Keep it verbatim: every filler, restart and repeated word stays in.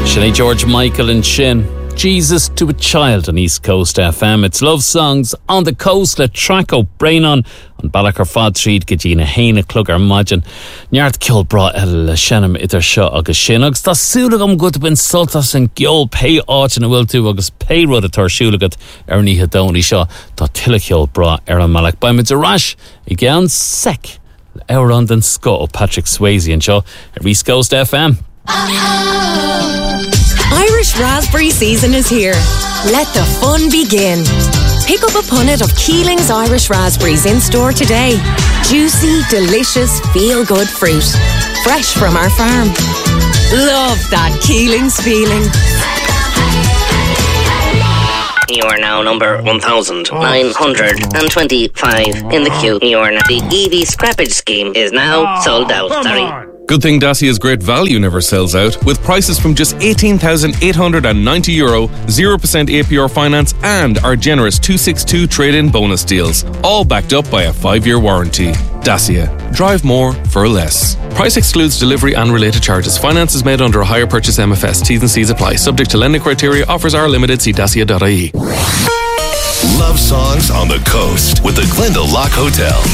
Sinead George Michael and Shin. Jesus to a Child on East Coast F M. It's Love Songs on the Coast. Le Traco Brain on on Ballachar Fad Street Gajina Haina Clugger Majin Nyart Kill brought El Shannon Iter Shot August Shin August the Sulagum good to insult us and Gyol pay arch and will to August pay rod at our Shulagat Ernie Hadoni Shaw the Tilakil brought Aaron Malak by Midzarash again sec Aaron and Scott Patrick Swayze and Shaw at East Coast F M. Irish raspberry season is here. Let the fun begin. Pick up a punnet of Keeling's Irish raspberries in store today. Juicy, delicious, feel-good fruit. Fresh from our farm. Love that Keeling's feeling. You are now number one thousand nine hundred twenty-five in the queue. You are now. The E V scrappage scheme is now sold out. Sorry. Good thing Dacia's great value never sells out, with prices from just eighteen thousand eight hundred ninety euro, zero percent A P R finance and our generous two sixty-two trade-in bonus deals, all backed up by a five-year warranty. Dacia. Drive more for less. Price excludes delivery and related charges. Finance is made under a hire purchase M F S. T's and C's apply. Subject to lending criteria. Offers are limited. See dacia dot I E. Love Songs on the Coast with the Glendalough Hotel.